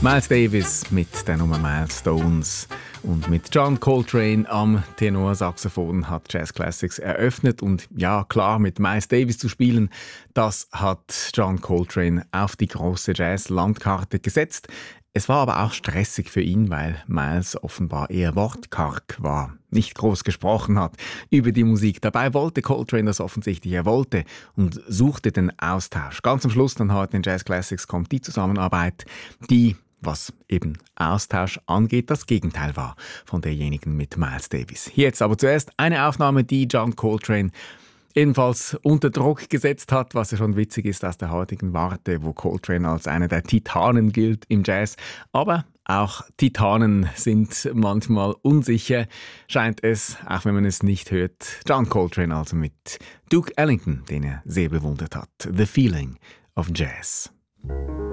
Miles Davis mit der Nummer Milestones und mit John Coltrane am Tenorsaxophon hat Jazz Classics eröffnet. Und ja, klar, mit Miles Davis zu spielen, das hat John Coltrane auf die große Jazz-Landkarte gesetzt. Es war aber auch stressig für ihn, weil Miles offenbar eher wortkarg war, nicht groß gesprochen hat über die Musik. Dabei wollte Coltrane das offensichtlich, er wollte und suchte den Austausch. Ganz am Schluss dann heute in Jazz Classics kommt die Zusammenarbeit, die, was eben Austausch angeht, das Gegenteil war von derjenigen mit Miles Davis. Hier jetzt aber zuerst eine Aufnahme, die John Coltrane ebenfalls unter Druck gesetzt hat, was ja schon witzig ist aus der heutigen Warte, wo Coltrane als einer der Titanen gilt im Jazz. Aber auch Titanen sind manchmal unsicher, scheint es, auch wenn man es nicht hört. John Coltrane also mit Duke Ellington, den er sehr bewundert hat. The Feeling of Jazz.